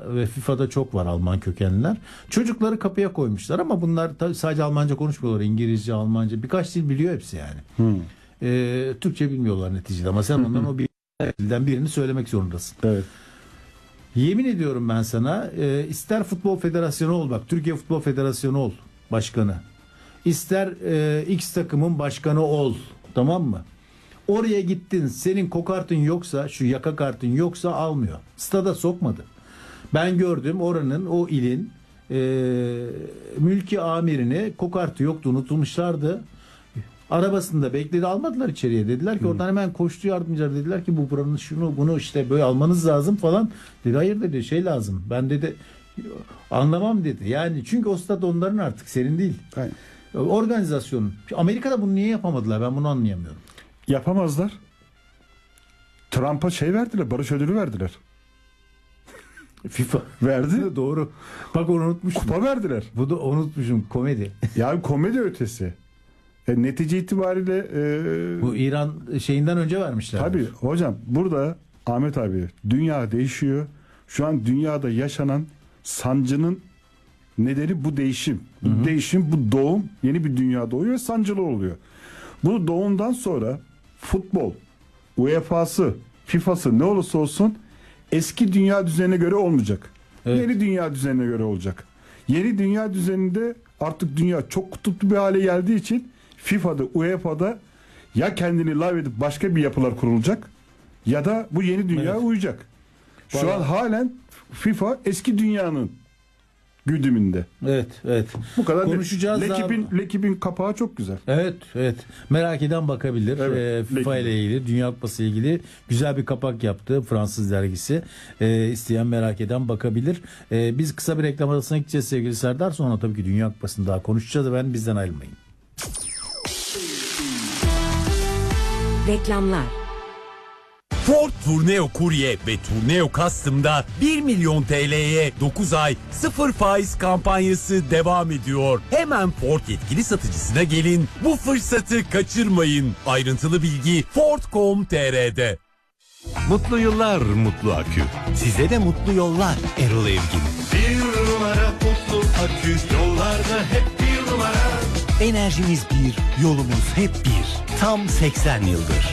ve FIFA'da çok var Alman kökenliler. Çocukları kapıya koymuşlar ama bunlar tabii sadece Almanca konuşmuyorlar. İngilizce, Almanca birkaç dil biliyor hepsi yani. Türkçe bilmiyorlar neticede ama sen ondan o bir dilden birini söylemek zorundasın. Evet. Yemin ediyorum ben sana, ister Futbol Federasyonu ol, bak Türkiye Futbol Federasyonu ol başkanı. İster X takımın başkanı ol, tamam mı? Oraya gittin, senin kokartın yoksa, şu yaka kartın yoksa almıyor. Stada sokmadı. Ben gördüm oranın, o ilin mülki amirini, kokartı yoktu, unutulmuşlardı. Arabasında bekledi, almadılar içeriye. Dediler ki oradan hemen koştu yardımcılar, dediler ki bu buranın şunu bunu işte böyle almanız lazım falan. Dedi hayır dedi, şey lazım. Ben dedi anlamam dedi. Yani çünkü o stat onların, artık senin değil. Aynen. Organizasyonun. Amerika'da bunu niye yapamadılar, ben bunu anlayamıyorum. Yapamazlar. Trump'a şey verdiler, barış ödülü verdiler. FIFA verdi. Doğru. Bak onu unutmuşum. Kupa verdiler. Bu da unutmuşum, komedi. Yani komedi ötesi. Netice itibariyle bu İran şeyinden önce vermişler. Tabii hocam, burada Ahmet abi, dünya değişiyor. Şu an dünyada yaşanan sancının nedeni bu değişim. Bu değişim, bu doğum, yeni bir dünya doğuyor ve sancılı oluyor. Bu doğumdan sonra futbol, UEFA'sı, FIFA'sı ne olursa olsun eski dünya düzenine göre olmayacak. Evet. Yeni dünya düzenine göre olacak. Yeni dünya düzeninde artık dünya çok kutuplu bir hale geldiği için FIFA'da, UEFA'da ya kendini lağvedip başka bir yapılar kurulacak ya da bu yeni dünya uyacak. Şu an halen FIFA eski dünyanın güdümünde. Evet. Bu kadar konuşacağız. L'Equipe'in kapağı çok güzel. Evet. Merak eden bakabilir. Evet, FIFA ile ilgili, Dünya Kupası ile ilgili güzel bir kapak yaptı Fransız dergisi. İsteyen, merak eden bakabilir. Biz kısa bir reklam arasına gideceğiz sevgili Serdar. Sonra tabii ki Dünya Kupası'nı daha konuşacağız. Efendim, bizden ayrılmayın. Reklamlar. Ford Tourneo Courier ve Tourneo Custom'da 1 milyon TL'ye 9 ay 0 faiz kampanyası devam ediyor. Hemen Ford yetkili satıcısına gelin, bu fırsatı kaçırmayın. Ayrıntılı bilgi Ford.com.tr'de. Mutlu yıllar Mutlu Akü. Size de mutlu yollar Erol Evgin. Bir numara Mutlu Akü, yollarda hep bir numara. Enerjimiz bir, yolumuz hep bir. Tam 80 yıldır.